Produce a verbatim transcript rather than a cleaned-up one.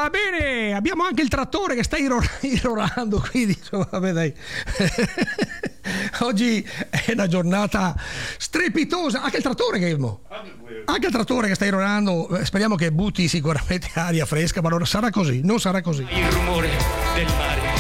Va bene, abbiamo anche il trattore che sta iror- irorando, quindi insomma, vabbè dai. Oggi è una giornata strepitosa, anche il trattore che anche il trattore che sta irorando, speriamo che butti sicuramente aria fresca, ma non sarà così, non sarà così. Il rumore del mare.